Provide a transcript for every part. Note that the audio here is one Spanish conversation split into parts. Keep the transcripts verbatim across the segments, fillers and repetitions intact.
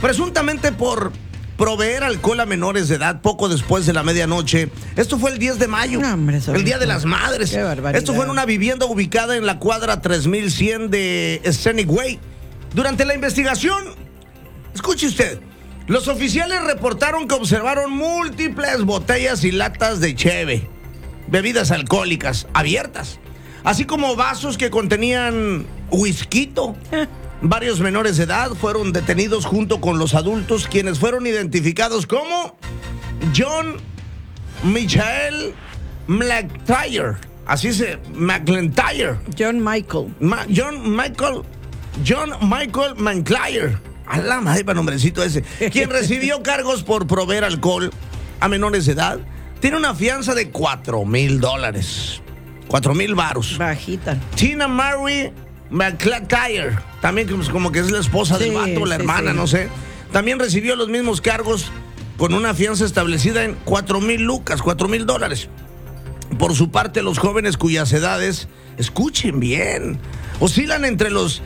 presuntamente por proveer alcohol a menores de edad poco después de la medianoche. Esto fue el diez de mayo, no, hombre, el Día de las Madres. Qué barbaridad. Esto fue en una vivienda ubicada en la cuadra tres mil cien de Scenic Way. Durante la investigación, escuche usted, los oficiales reportaron que observaron múltiples botellas y latas de cheve, bebidas alcohólicas abiertas, así como vasos que contenían whisky. Varios menores de edad fueron detenidos junto con los adultos, quienes fueron identificados como John Michael McIntyre. Así se, McIntyre. John Michael. Ma, John Michael. John Michael McIntyre. A la madre, para nombrecito ese. Quien recibió cargos por proveer alcohol a menores de edad. Tiene una fianza de cuatro mil dólares. Cuatro mil varos. Bajita. Tina Mary McIntyre, también como que es la esposa del Sí, vato, la sí, hermana, sí. no sé. También recibió los mismos cargos con una fianza establecida en cuatro mil lucas, cuatro mil dólares. Por su parte, los jóvenes cuyas edades, escuchen bien, oscilan entre los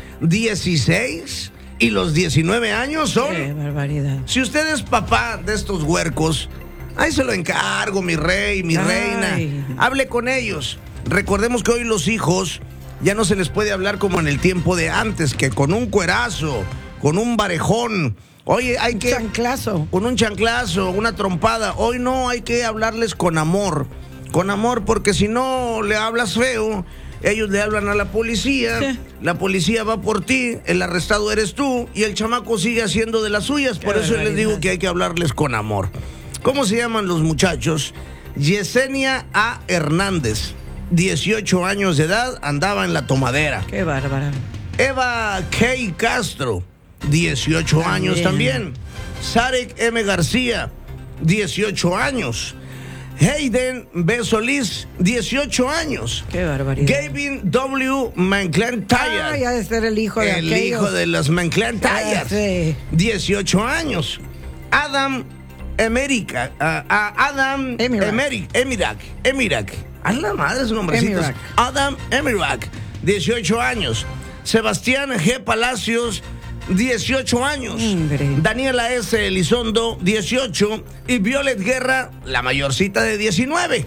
dieciséis y los diecinueve años son... Qué barbaridad. Si usted es papá de estos huercos, ahí se lo encargo, mi rey, mi Ay. reina. Hable con ellos. Recordemos que hoy los hijos ya no se les puede hablar como en el tiempo de antes, que con un cuerazo, con un varejón. Oye, hay que... Chanclazo. Con un chanclazo, una trompada. Hoy no, hay que hablarles con amor. Con amor, porque si no le hablas feo, ellos le hablan a la policía, Sí. la policía va por ti, el arrestado eres tú, y el chamaco sigue haciendo de las suyas. Qué Por eso les barbaridad. digo que hay que hablarles con amor. ¿Cómo se llaman los muchachos? Yesenia A. Hernández, dieciocho años de edad, andaba en la tomadera. Qué bárbara. Eva K. Castro, dieciocho También. años también. Sarek M. García, dieciocho años. Hayden B. Solís, dieciocho años. Qué barbaridad. Gavin W. McIntyre, Ay, ha de ser el hijo de el aquellos. hijo de los McIntyre, Ah, sí. dieciocho años. Adam Emerica, ah, ah, Adam Emirac. Emeric, Emirac, Emirac. A la madre su nombrecito. Emirac. Adam Emirac, dieciocho años. Sebastián G. Palacios, dieciocho años. Hombre. Daniela S. Elizondo, dieciocho. Y Violet Guerra, la mayorcita de diecinueve.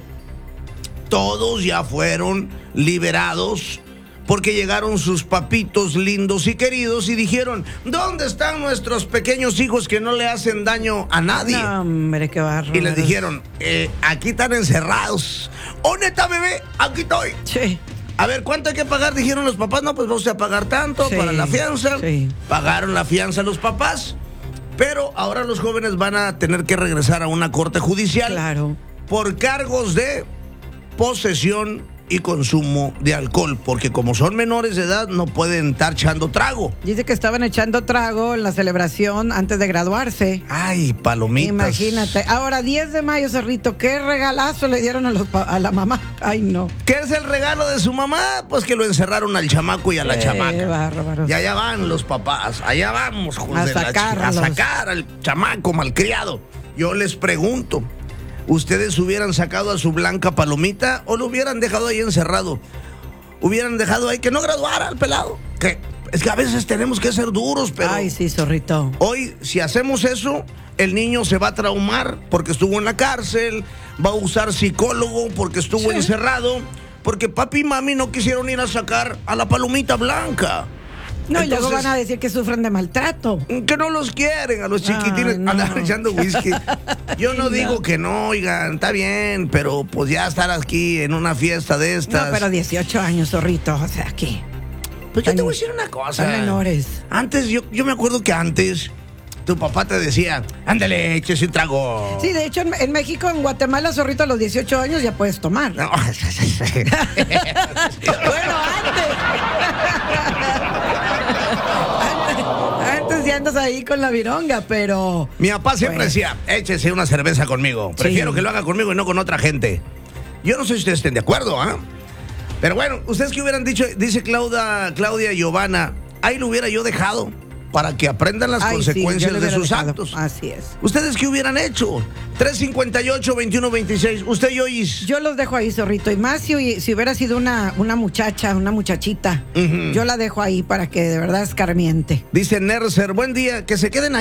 Todos ya fueron liberados porque llegaron sus papitos lindos y queridos y dijeron, ¿dónde están nuestros pequeños hijos que no le hacen daño a nadie? No, hombre, qué bárbaro. Y les dijeron, eh, aquí están encerrados. ¿Oh, neta, bebé? Aquí estoy. Sí. A ver, ¿cuánto hay que pagar? Dijeron los papás, no, pues vamos a pagar tanto Sí, para la fianza. sí. Pagaron la fianza los papás, pero ahora los jóvenes van a tener que regresar a una corte judicial Claro. por cargos de posesión y consumo de alcohol, porque como son menores de edad no pueden estar echando trago. Dice que estaban echando trago en la celebración antes de graduarse. Ay, palomitas. Imagínate. Ahora, diez de mayo, Cerrito, qué regalazo le dieron a, los pa- a la mamá. Ay, no. ¿Qué es el regalo de su mamá? Pues que lo encerraron al chamaco y a la Qué chamaca. bárbaros. Y allá van los papás, allá vamos, joder, A de la chi- sacarlos. a sacar al chamaco malcriado. Yo les pregunto, ¿ustedes hubieran sacado a su blanca palomita o lo hubieran dejado ahí encerrado? ¿Hubieran dejado ahí que no graduara al pelado? Que es que a veces tenemos que ser duros, pero Ay, sí, zorrito. hoy, si hacemos eso, el niño se va a traumar porque estuvo en la cárcel, va a usar psicólogo porque estuvo Sí. encerrado, porque papi y mami no quisieron ir a sacar a la palomita blanca. No, y luego Entonces, van a decir que sufren de maltrato. que no los quieren a los chiquitines. Ah, no. Andar echando whisky. Yo no No. digo que no, oigan, está bien, pero pues ya estar aquí en una fiesta de estas. No, pero dieciocho años, zorrito. O sea, ¿qué? Pues yo te Son- voy a decir una cosa. son menores. Antes, yo, yo me acuerdo que antes tu papá te decía, ándale, échese un trago. Sí, de hecho, en, en México, en Guatemala, zorrito, a los dieciocho años ya puedes tomar. No. Bueno, antes. antes. Antes ya andas ahí con la vironga, pero... Mi papá siempre Pues. decía, échese una cerveza conmigo. Prefiero Sí. que lo haga conmigo y no con otra gente. Yo no sé si ustedes estén de acuerdo, ¿ah? Pero bueno, ustedes que hubieran dicho, dice Claudia, Claudia Giovanna, ahí lo hubiera yo dejado para que aprendan las Ay, sí, consecuencias yo le de hubiera sus dejado. actos. Así es. ¿Ustedes qué hubieran hecho? tres cincuenta y ocho, veintiuno veintiséis. Usted y yo, Is. Yo los dejo ahí, zorrito. Y más si, si hubiera sido una, una muchacha, una muchachita, Ujú. yo la dejo ahí para que de verdad escarmiente. Dice Nercer, buen día, que se queden ahí.